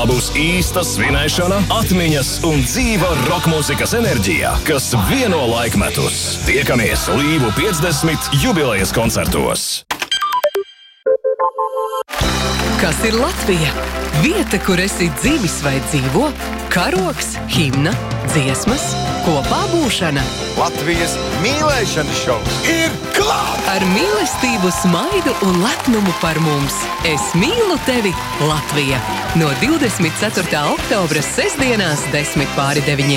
būs īsta svinēšana, atmiņas un dzīva rokmūzikas enerģija, kas vieno laikmetus. Tiekamies Līvu 50 jubilejas koncertos. Kas ir Latvija? Vieta, kur esi dzimis vai dzīvo, karogs, himna, dziesmas, kopā būšana. Latvijas mīlēšanas šovs ir klāt! Ar mīlestību, smaidu un lepnumu par mums. Es mīlu tevi, Latvija! No 24. oktobra sestdienās 9:10.